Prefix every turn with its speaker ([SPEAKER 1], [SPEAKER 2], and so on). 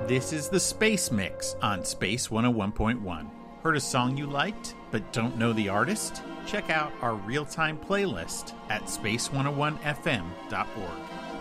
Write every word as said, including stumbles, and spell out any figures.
[SPEAKER 1] This is the Space Mix on Space one oh one point one. Heard a song you liked but don't know the artist? Check out our real-time playlist at space one oh one f m dot org.